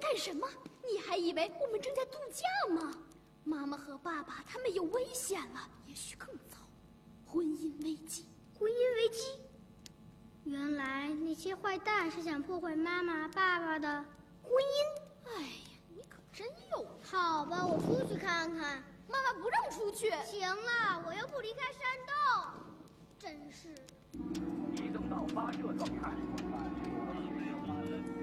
干什么？你还以为我们正在度假吗？妈妈和爸爸他们有危险了，也许更糟，婚姻危机。 婚姻危机？原来那些坏蛋是想破坏妈妈、爸爸的婚姻。 哎呀，你可真有！ 好吧，我出去看看。 妈妈不让出去。 行了，我又不离开山洞。真是。 移动到发射状态。